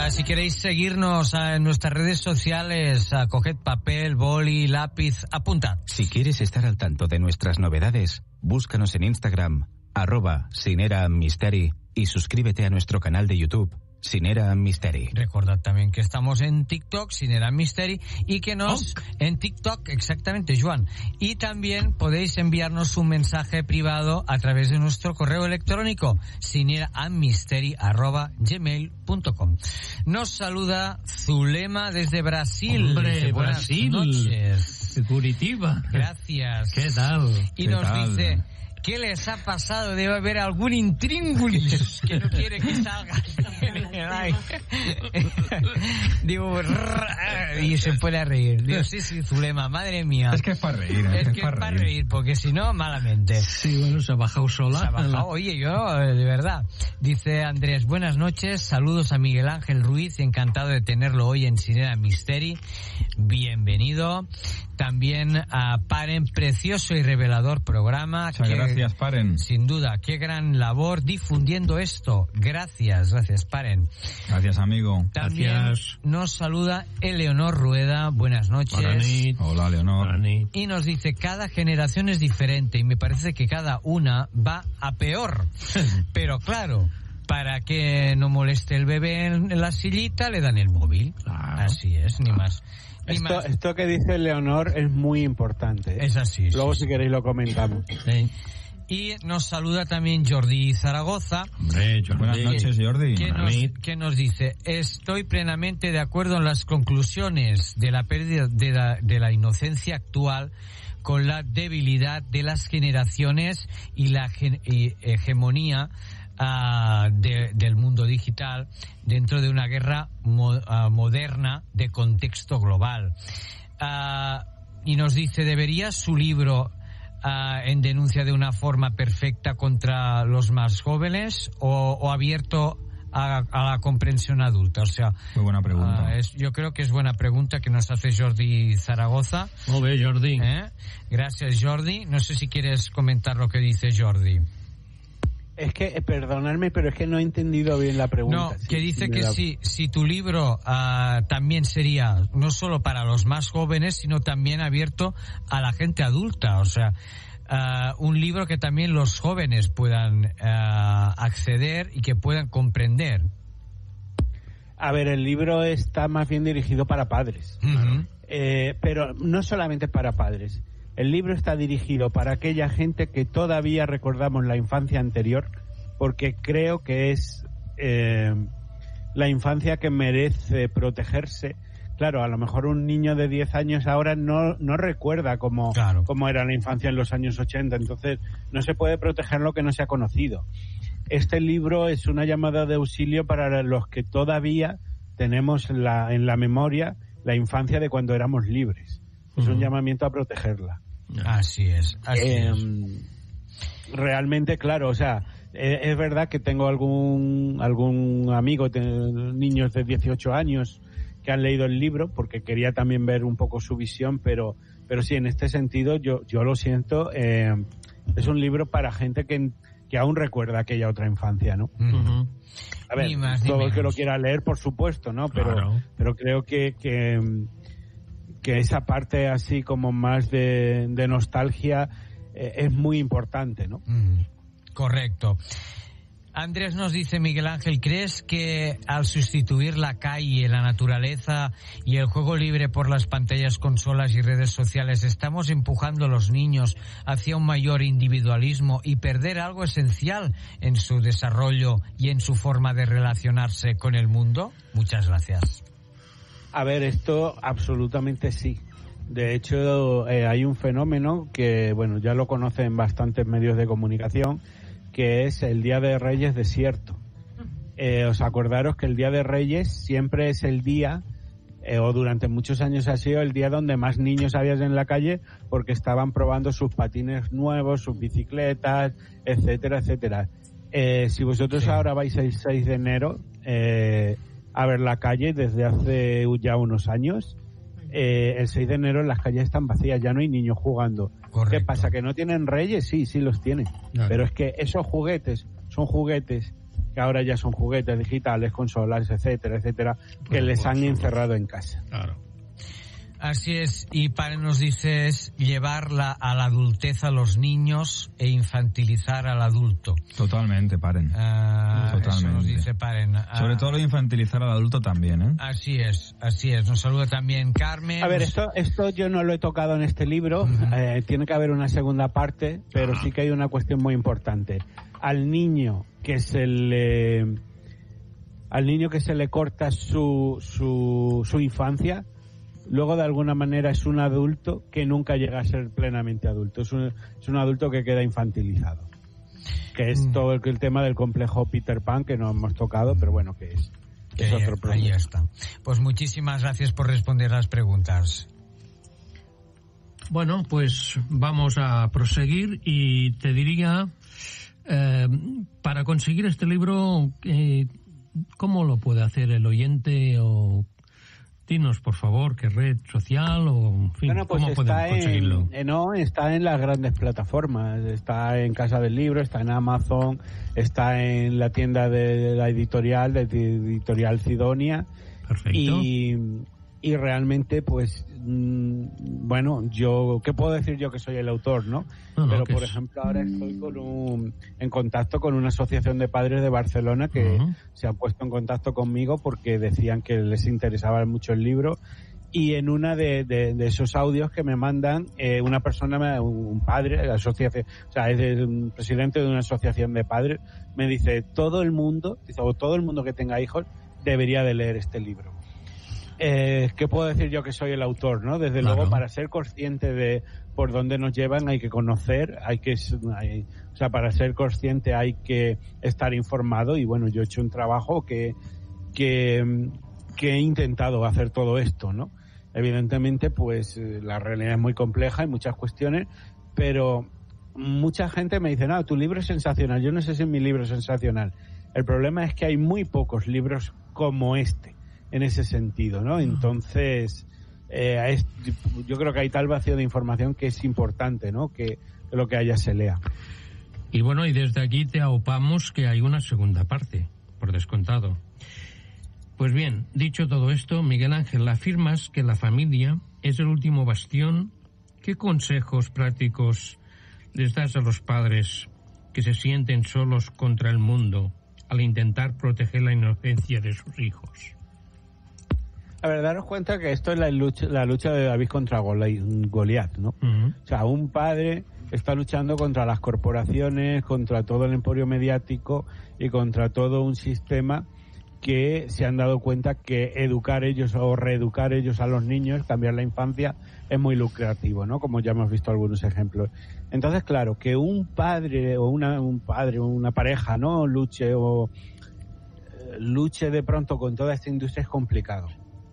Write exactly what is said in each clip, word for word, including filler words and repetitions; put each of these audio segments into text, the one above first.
Uh, si queréis seguirnos uh, en nuestras redes sociales, uh, coged papel, boli, lápiz, apuntad. Si quieres estar al tanto de nuestras novedades, búscanos en Instagram, arroba Cinera Misteri, y suscríbete a nuestro canal de YouTube, Cinera Misteri. Recordad también que estamos en TikTok, Cinera Misteri, y que nos... Oh. En TikTok, exactamente, Joan. Y también podéis enviarnos un mensaje privado a través de nuestro correo electrónico, cineramisteri arroba gmail punto com. Nos saluda Zulema desde Brasil. Hombre, dice, buenas Brasil. noches. Curitiba. Gracias. ¿Qué tal? Y ¿Qué nos tal? dice... ¿Qué les ha pasado? Debe haber algún intríngulis que no quiere que salga. Digo, y se puede reír. Digo, sí, sí, Zulema, madre mía. Es que es para reír. Es, es que es para reír. reír, porque si no, malamente. Sí, bueno, se ha bajado sola. Se ha bajado, oye, yo, de verdad. Dice Andrés, buenas noches, saludos a Miguel Ángel Ruiz, encantado de tenerlo hoy en Cinera Misteri. Bienvenido. También a Paren, precioso y revelador programa. Muchas que, gracias, Paren. Sin duda, qué gran labor difundiendo esto. Gracias, gracias, Paren. Gracias, amigo. También gracias. Nos saluda Eleonor Rueda. Buenas noches. Buenas. Hola, Eleonor. Buenas. Y nos dice, cada generación es diferente y me parece que cada una va a peor. Pero claro, para que no moleste el bebé en la sillita, le dan el móvil. Claro. Así es, ni más. Esto, esto que dice Leonor es muy importante, ¿eh? Es así. Luego, sí. si queréis, lo comentamos. Sí. Y nos saluda también Jordi Zaragoza. Hombre, Jordi. Buenas noches, Jordi. Que nos, que nos dice, estoy plenamente de acuerdo en las conclusiones de la pérdida de la, de la inocencia actual con la debilidad de las generaciones y la gen, y hegemonía Uh, de, del mundo digital dentro de una guerra mo, uh, moderna de contexto global. Uh, y nos dice, ¿debería su libro uh, en denuncia de una forma perfecta contra los más jóvenes o, o abierto a, a la comprensión adulta? O sea, muy buena pregunta. Uh, es, yo creo que es buena pregunta que nos hace Jordi Zaragoza. Muy bien, Jordi. ¿Eh? Gracias, Jordi. No sé si quieres comentar lo que dice Jordi. Es que, perdonadme, pero es que no he entendido bien la pregunta. No, sí, que dice que la... si, si tu libro uh, también sería no solo para los más jóvenes, sino también abierto a la gente adulta. O sea, uh, un libro que también los jóvenes puedan uh, acceder y que puedan comprender. A ver, el libro está más bien dirigido para padres. Uh-huh. Eh, pero no solamente para padres. El libro está dirigido para aquella gente que todavía recordamos la infancia anterior, porque creo que es eh, la infancia que merece protegerse. Claro, a lo mejor un niño de diez años ahora no, no recuerda cómo, claro. cómo era la infancia en los años ochenta, entonces no se puede proteger lo que no se ha conocido. Este libro es una llamada de auxilio para los que todavía tenemos la, en la memoria la infancia de cuando éramos libres. Es un llamamiento a protegerla. Así es, así eh, es. Realmente, claro, o sea, eh, es verdad que tengo algún algún amigo, de, niños de dieciocho años que han leído el libro, porque quería también ver un poco su visión, pero pero sí, en este sentido, yo yo lo siento, eh, es un libro para gente que, que aún recuerda aquella otra infancia, ¿no? Uh-huh. A ver, ni más, todo ni el que lo quiera leer, por supuesto, ¿no? Pero, claro. pero creo que... que que esa parte así como más de, de nostalgia eh, es muy importante, ¿no? Mm, correcto. Andrés nos dice, Miguel Ángel, ¿crees que al sustituir la calle, la naturaleza y el juego libre por las pantallas, consolas y redes sociales estamos empujando a los niños hacia un mayor individualismo y perder algo esencial en su desarrollo y en su forma de relacionarse con el mundo? Muchas gracias. A ver, esto absolutamente sí. De hecho, eh, hay un fenómeno que, bueno, ya lo conocen bastantes medios de comunicación, que es el Día de Reyes desierto. Eh, os acordaros que el Día de Reyes siempre es el día, eh, o durante muchos años ha sido el día donde más niños habías en la calle porque estaban probando sus patines nuevos, sus bicicletas, etcétera, etcétera. Eh, si vosotros sí. ahora vais el seis de enero... Eh, a ver la calle desde hace ya unos años, eh, el seis de enero las calles están vacías, ya no hay niños jugando. Correcto. ¿Qué pasa? ¿Que no tienen reyes? Sí, sí los tienen. Claro. Pero es que esos juguetes son juguetes que ahora ya son juguetes digitales, consolas, etcétera, etcétera, que Por les supuesto. han encerrado en casa. Claro. Así es, y para nos dices llevarla a la adultez a los niños e infantilizar al adulto. Totalmente, Paren. Ah, Totalmente. Eso nos dice Paren. Ah, Sobre todo lo de infantilizar al adulto también, ¿eh? Así es, así es. Nos saluda también Carmen. A ver, Nos- esto, esto yo no lo he tocado en este libro, eh, tiene que haber una segunda parte, pero sí que hay una cuestión muy importante. Al niño que se le, al niño que se le corta su, su, su infancia, luego de alguna manera es un adulto que nunca llega a ser plenamente adulto, es un, es un adulto que queda infantilizado. Que es Mm. todo el, el tema del complejo Peter Pan que no hemos tocado, pero bueno, que es, que es otro ahí problema. está. Pues muchísimas gracias por responder las preguntas. Bueno, pues vamos a proseguir y te diría, eh, para conseguir este libro, eh, ¿cómo lo puede hacer el oyente? O dinos, por favor, qué red social o, en fin, Bueno, pues ¿cómo podemos está conseguirlo? en, eh, no, está en las grandes plataformas, está en Casa del Libro, está en Amazon, está en la tienda de la editorial, de Editorial Sidonia, Perfecto. y, y realmente, pues, mmm, bueno, yo, ¿qué puedo decir yo que soy el autor, no? No, no, Pero, que por es- ejemplo, ahora estoy con un, en contacto con una asociación de padres de Barcelona que Ujú. se ha puesto en contacto conmigo porque decían que les interesaba mucho el libro, y en una de, de, de esos audios que me mandan, eh, una persona, un padre, la asociación, o sea, es el- un presidente de una asociación de padres, me dice, todo el mundo, dice, o todo el mundo que tenga hijos debería de leer este libro. Eh, ¿Qué puedo decir yo que soy el autor, no? Desde Claro. luego, para ser consciente de por dónde nos llevan hay que conocer, hay que, hay- o sea, para ser consciente hay que estar informado, y bueno, yo he hecho un trabajo que, que, que he intentado hacer todo esto, ¿no? Evidentemente, pues eh, la realidad es muy compleja, hay muchas cuestiones, pero mucha gente me dice, no, tu libro es sensacional. Yo no sé si mi libro es sensacional. El problema es que hay muy pocos libros como este, en ese sentido, ¿no? Entonces, eh, es- yo creo que hay tal vacío de información que es importante, ¿no? Que, que lo que haya se lea. Y bueno, y desde aquí te aupamos que hay una segunda parte, por descontado. Pues bien, dicho todo esto, Miguel Ángel, afirmas que la familia es el último bastión. ¿Qué consejos prácticos les das a los padres que se sienten solos contra el mundo al intentar proteger la inocencia de sus hijos? A ver, daros cuenta que esto es la lucha, la lucha de David contra Goli- Goliat, ¿no? Ujú. O sea, un padre está luchando contra las corporaciones, contra todo el emporio mediático y contra todo un sistema que se han dado cuenta que educar ellos o reeducar ellos a los niños, cambiar la infancia, es muy lucrativo, ¿no? Como ya hemos visto algunos ejemplos. Entonces, claro, que un padre o una, un padre o una pareja, ¿no? Luche o eh, luche de pronto con toda esta industria es complicado.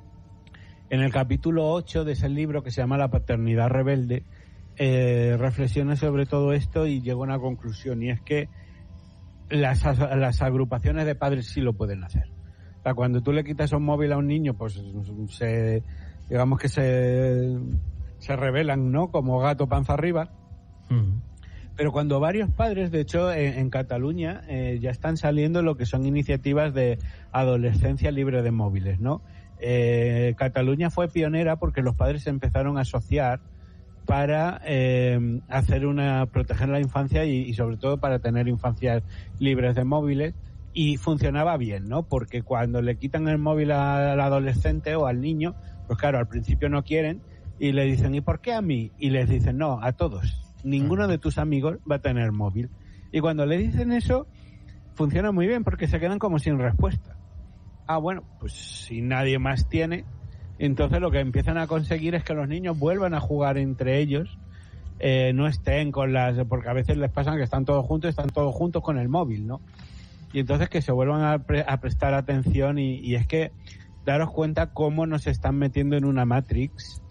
En el capítulo ocho de ese libro, que se llama La paternidad rebelde, eh, reflexiona sobre todo esto y llega a una conclusión, y es que las, las agrupaciones de padres sí lo pueden hacer. O sea, cuando tú le quitas un móvil a un niño, pues se, digamos que se, se rebelan, ¿no? Como gato panza arriba. Ujú. Pero cuando varios padres, de hecho, en, en Cataluña eh, ya están saliendo lo que son iniciativas de adolescencia libre de móviles, ¿no? Eh, Cataluña fue pionera porque los padres se empezaron a asociar para eh, hacer una proteger la infancia y, y sobre todo para tener infancias libres de móviles, y funcionaba bien, ¿no? Porque cuando le quitan el móvil al adolescente o al niño, pues claro, al principio no quieren y le dicen, ¿y por qué a mí? Y les dicen, no, a todos. Ninguno de tus amigos va a tener móvil. Y cuando le dicen eso, funciona muy bien porque se quedan como sin respuesta. Ah, bueno, pues si nadie más tiene, entonces lo que empiezan a conseguir es que los niños vuelvan a jugar entre ellos, eh, no estén con las... porque a veces les pasan que están todos juntos, están todos juntos con el móvil, ¿no? Y entonces que se vuelvan a, pre- a prestar atención y, y es que daros cuenta cómo nos están metiendo en una Matrix.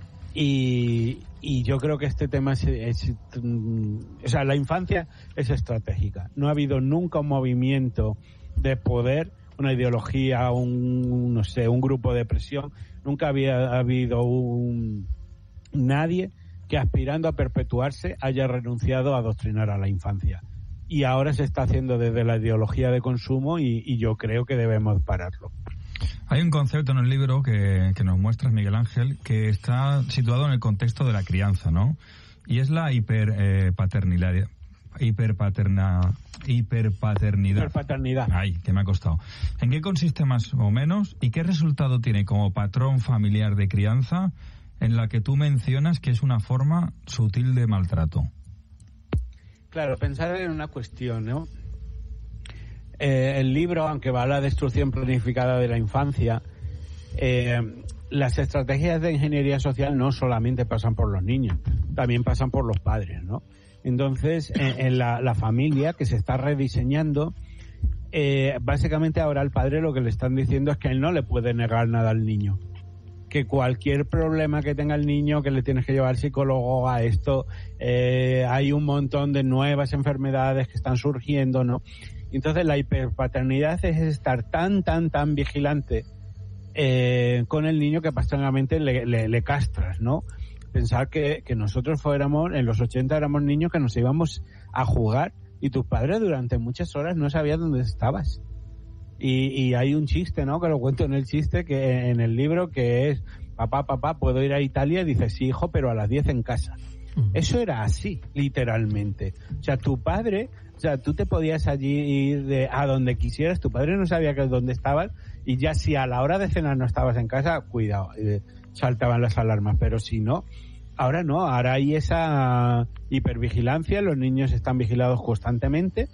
Y, y yo creo que este tema es, es, mm, o sea, la infancia es estratégica. No ha habido nunca un movimiento de poder, una ideología, un, no sé, un grupo de presión. Nunca había habido un nadie que aspirando a perpetuarse haya renunciado a adoctrinar a la infancia. y ahora se está haciendo desde la ideología de consumo y, y yo creo que debemos pararlo. Hay un concepto en el libro que, que nos muestras, Miguel Ángel, que está situado en el contexto de la crianza, ¿no? Y es la hiperpaternidad. Eh, hiperpaterna, hiperpaternidad. Hiperpaternidad. Ay, que me ha costado. ¿En qué consiste más o menos y qué resultado tiene como patrón familiar de crianza en la que tú mencionas que es una forma sutil de maltrato? Claro, pensar en una cuestión, ¿no? Eh, el libro, aunque va a la destrucción planificada de la infancia, eh, las estrategias de ingeniería social no solamente pasan por los niños, también pasan por los padres, ¿no? Entonces, en, en la, la familia que se está rediseñando, eh, básicamente ahora al padre lo que le están diciendo es que él no le puede negar nada al niño. Que cualquier problema que tenga el niño, que le tienes que llevar al psicólogo a esto, eh, hay un montón de nuevas enfermedades que están surgiendo, ¿no? Entonces la hiperpaternidad es estar tan, tan, tan vigilante eh, con el niño que prácticamente le, le, le castras, ¿no? Pensar que, que nosotros fuéramos, en los ochenta éramos niños que nos íbamos a jugar y tus padres durante muchas horas no sabían dónde estabas. Y, y hay un chiste, ¿no? Que lo cuento en el chiste, que en el libro, que es, papá, papá, ¿puedo ir a Italia? Y dices, sí, hijo, pero a las diez en casa. Uh-huh. Eso era así, literalmente. O sea, tu padre, o sea, tú te podías allí ir de, a donde quisieras, tu padre no sabía que dónde estabas, y ya si a la hora de cenar no estabas en casa, cuidado, eh, saltaban las alarmas, pero si no, ahora no, ahora hay esa hipervigilancia, los niños están vigilados constantemente.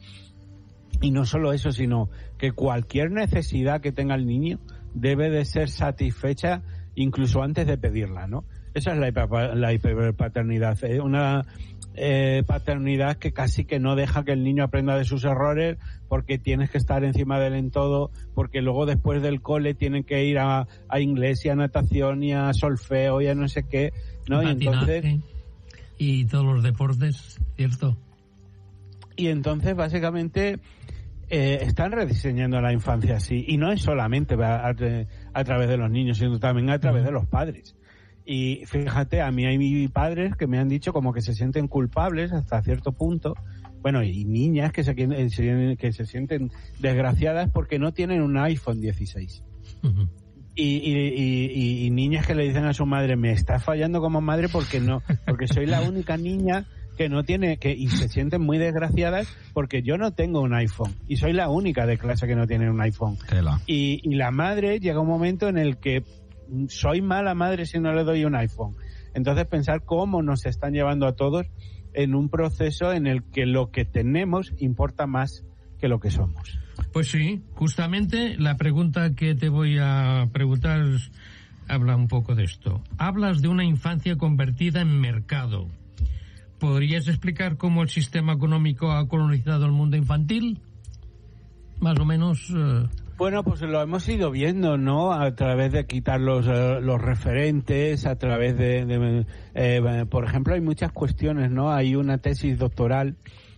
Y no solo eso, sino que cualquier necesidad que tenga el niño debe de ser satisfecha incluso antes de pedirla, ¿no? Esa es la, hiper, la hiperpaternidad, ¿eh? Una eh, paternidad que casi que no deja que el niño aprenda de sus errores porque tienes que estar encima de él en todo, porque luego después del cole tienen que ir a, a inglés y a natación y a solfeo y a no sé qué, ¿no? Y entonces... y todos los deportes, ¿cierto? Y entonces básicamente... Eh, están rediseñando la infancia así, y no es solamente a, a, a través de los niños, sino también a través de los padres. Y fíjate, a mí hay padres que me han dicho como que se sienten culpables hasta cierto punto, bueno, y niñas que se, que se sienten desgraciadas porque no tienen un iPhone dieciséis. Uh-huh. Y, y, y, y niñas que le dicen a su madre, me estás fallando como madre porque no, porque soy la única niña que no tiene, que y se sienten muy desgraciadas porque yo no tengo un iPhone y soy la única de clase que no tiene un iPhone. Y, y la madre llega un momento en el que soy mala madre si no le doy un iPhone. Entonces pensar cómo nos están llevando a todos en un proceso en el que lo que tenemos importa más que lo que somos. Pues sí, justamente la pregunta que te voy a preguntar habla un poco de esto. Hablas de una infancia convertida en mercado. ¿Podrías explicar cómo el sistema económico ha colonizado el mundo infantil? Más o menos... Eh... Bueno, pues lo hemos ido viendo, ¿no? A través de quitar los, uh, los referentes, a través de... de eh, por ejemplo, hay muchas cuestiones, ¿no? Hay una tesis doctoral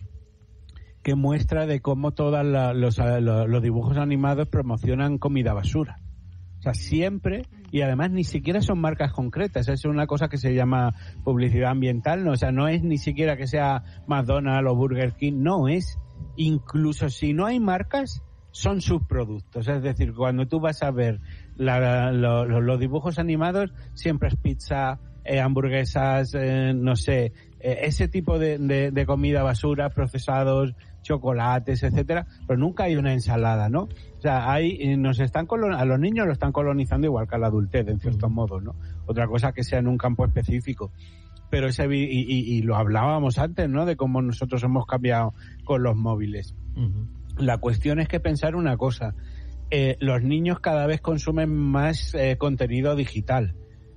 que muestra de cómo todos los, los, los dibujos animados promocionan comida basura. O sea, siempre... Y además ni siquiera son marcas concretas, es una cosa que se llama publicidad ambiental, ¿no? O sea, no es ni siquiera que sea McDonald's o Burger King, no, es incluso si no hay marcas, son subproductos. Es decir, cuando tú vas a ver la, lo, lo, los dibujos animados, siempre es pizza, eh, hamburguesas, eh, no sé, eh, ese tipo de, de, de comida basura, procesados, chocolates, etcétera, pero nunca hay una ensalada, ¿no? O sea, hay, nos están colon- a los niños lo están colonizando igual que a la adultez, en cierto modo, ¿no? Otra cosa que sea en un campo específico. Pero ese, y, y, y lo hablábamos antes, ¿no? De cómo nosotros hemos cambiado con los móviles. Uh-huh. La cuestión es que pensar una cosa, eh, los niños cada vez consumen más eh, contenido digital.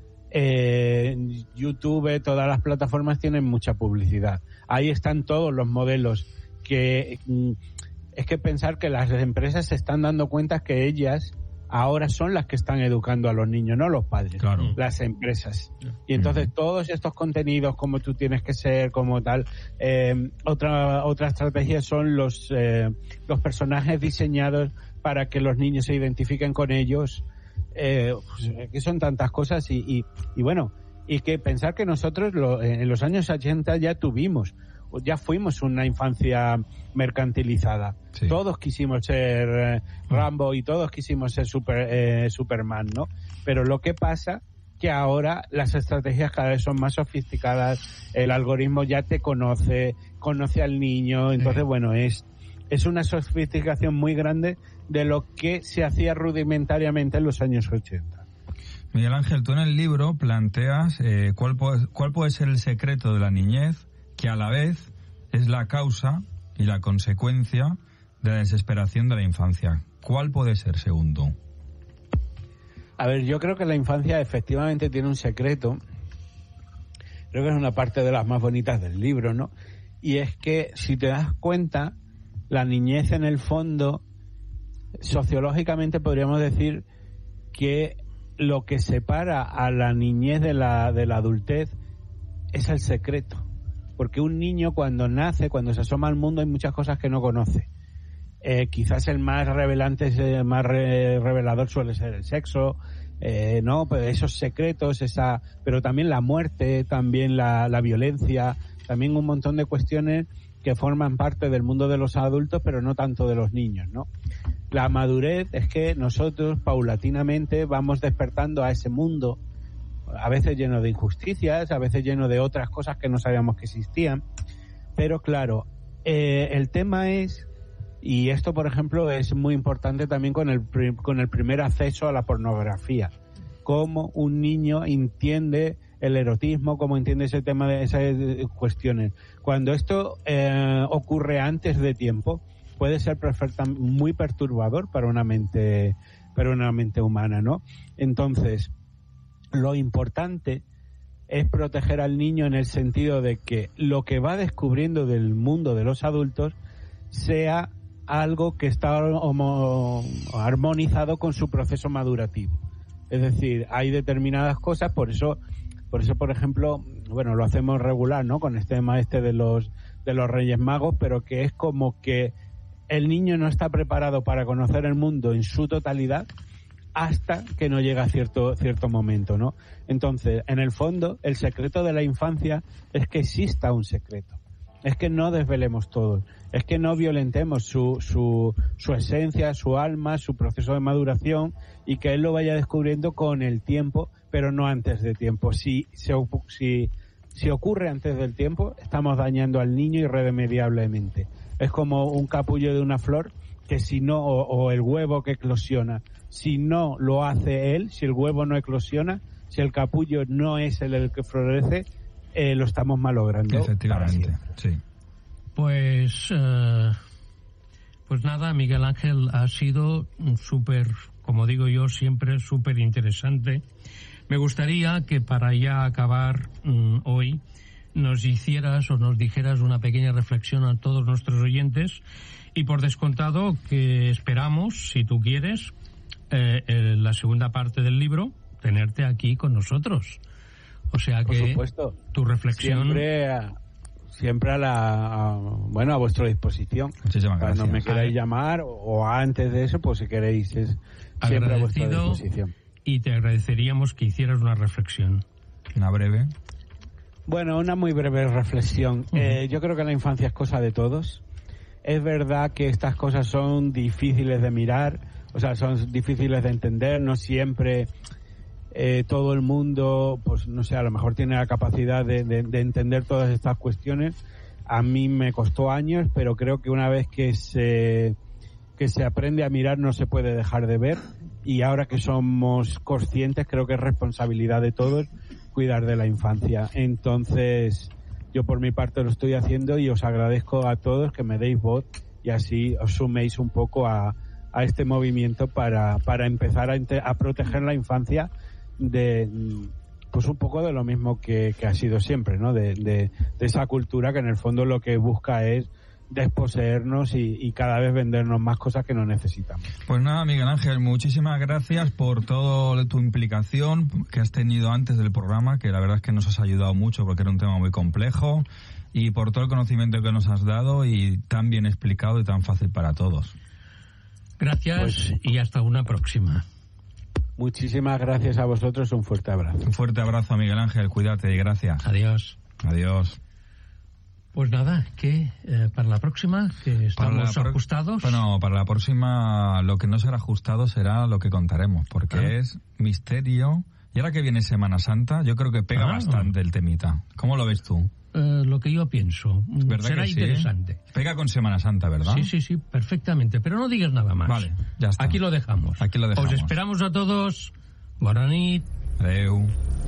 Eh, YouTube, todas las plataformas tienen mucha publicidad. Ahí están todos los modelos que es que pensar que las empresas se están dando cuenta que ellas ahora son las que están educando a los niños, no los padres, claro. Las empresas. Y entonces uh-huh. todos estos contenidos, como tú tienes que ser, como tal, eh, otra otra estrategia son los eh, los personajes diseñados para que los niños se identifiquen con ellos, eh, pues, que son tantas cosas y, y, y bueno, y que pensar que nosotros lo, en los años ochenta ya tuvimos ya fuimos una infancia mercantilizada. Sí. Todos quisimos ser eh, Rambo y todos quisimos ser super, eh, Superman, ¿no? Pero lo que pasa que ahora las estrategias cada vez son más sofisticadas, el algoritmo ya te conoce, conoce al niño, entonces sí. bueno, es es una sofisticación muy grande de lo que se hacía rudimentariamente en los años ochenta. Miguel Ángel, tú en el libro planteas eh, cuál, puede, cuál puede ser el secreto de la niñez, que a la vez es la causa y la consecuencia de la desesperación de la infancia. ¿Cuál puede ser, según tú? A ver, yo creo que la infancia efectivamente tiene un secreto. Creo que es una parte de las más bonitas del libro, ¿no? Y es que, si te das cuenta, la niñez en el fondo, sociológicamente podríamos decir que lo que separa a la niñez de la, de la adultez es el secreto. Porque un niño cuando nace, cuando se asoma al mundo, hay muchas cosas que no conoce. Eh, quizás el más revelante, el más re, revelador suele ser el sexo, eh, no, pues esos secretos, esa, pero también la muerte, también la, la violencia, también un montón de cuestiones que forman parte del mundo de los adultos, pero no tanto de los niños, ¿no? La madurez es que nosotros paulatinamente vamos despertando a ese mundo, a veces lleno de injusticias, a veces lleno de otras cosas que no sabíamos que existían, pero claro, eh, el tema es, y esto por ejemplo es muy importante también con el, con el primer acceso a la pornografía, cómo un niño entiende el erotismo, cómo entiende ese tema de esas cuestiones. Cuando esto eh, ocurre antes de tiempo, puede ser perfecta, muy perturbador para una mente, para una mente humana, ¿no? Entonces, lo importante es proteger al niño en el sentido de que lo que va descubriendo del mundo de los adultos sea algo que está homo, armonizado con su proceso madurativo. Es decir, hay determinadas cosas, por eso, por eso, por ejemplo, bueno, lo hacemos regular, ¿no? Con este tema este de los de los Reyes Magos, pero que es como que el niño no está preparado para conocer el mundo en su totalidad hasta que no llega a cierto cierto momento, ¿no? Entonces, en el fondo, el secreto de la infancia es que exista un secreto. Es que no desvelemos todo, es que no violentemos su, su, su esencia, su alma, su proceso de maduración, y que él lo vaya descubriendo con el tiempo, pero no antes de tiempo. Si, si, si, si ocurre antes del tiempo, estamos dañando al niño irremediablemente. Es como un capullo de una flor que si no, o, o el huevo que eclosiona, si no lo hace él, si el huevo no eclosiona, si el capullo no es el, el que florece, Eh, lo estamos malogrando. Efectivamente, sí. Pues, eh, pues nada, Miguel Ángel, ha sido súper, como digo yo, siempre súper interesante. Me gustaría que para ya acabar mmm, hoy nos hicieras o nos dijeras una pequeña reflexión a todos nuestros oyentes, y por descontado que esperamos, si tú quieres, eh, eh, la segunda parte del libro, tenerte aquí con nosotros. O sea que, por supuesto, tu reflexión siempre a, siempre a la a, bueno a vuestra disposición. Muchísimas gracias. Cuando me queráis llamar o, o antes de eso, pues si queréis, es siempre a vuestra disposición. Y te agradeceríamos que hicieras una reflexión. Una breve. Bueno, una muy breve reflexión. Uh-huh. Eh, yo creo que la infancia es cosa de todos. Es verdad que estas cosas son difíciles de mirar, o sea, son difíciles de entender, no siempre Eh, todo el mundo, pues no sé, a lo mejor tiene la capacidad de, de, de entender todas estas cuestiones. A mí me costó años, pero creo que una vez que se que se aprende a mirar no se puede dejar de ver, y ahora que somos conscientes creo que es responsabilidad de todos cuidar de la infancia. Entonces yo por mi parte lo estoy haciendo y os agradezco a todos que me deis voz y así os suméis un poco a, a este movimiento para, para empezar a, a proteger la infancia de pues un poco de lo mismo que, que ha sido siempre, ¿no? De, de, de esa cultura que en el fondo lo que busca es desposeernos y, y cada vez vendernos más cosas que no necesitamos. Pues nada, Miguel Ángel, muchísimas gracias por toda tu implicación que has tenido antes del programa, que la verdad es que nos has ayudado mucho porque era un tema muy complejo, y por todo el conocimiento que nos has dado y tan bien explicado y tan fácil para todos. Gracias, pues, y hasta una próxima. Muchísimas gracias a vosotros, un fuerte abrazo. Un fuerte abrazo, Miguel Ángel, cuídate y gracias. Adiós. Adiós. Pues nada, que eh, para la próxima, que estamos pro- ajustados. Bueno, para la próxima lo que no será ajustado será lo que contaremos, porque Ah. es misterio. Y ahora que viene Semana Santa, yo creo que pega Ah. bastante el temita. ¿Cómo lo ves tú? Eh, lo que yo pienso. ¿Verdad Será que sí? interesante. Pega con Semana Santa, ¿verdad? Sí, sí, sí, perfectamente. Pero no digas nada más. Vale, ya está. Aquí lo dejamos. Aquí lo dejamos. Os esperamos a todos. Bona nit. Adeu.